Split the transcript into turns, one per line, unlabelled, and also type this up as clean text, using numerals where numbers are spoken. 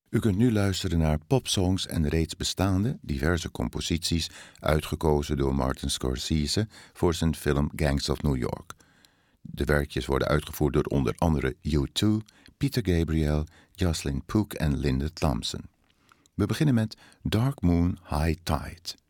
U kunt nu luisteren naar popsongs en reeds bestaande, diverse composities uitgekozen door Martin Scorsese voor zijn film Gangs of New York. De werkjes worden uitgevoerd door onder andere U2, Peter Gabriel, Jocelyn Pook en Linda Thompson. We beginnen met Dark Moon High Tide.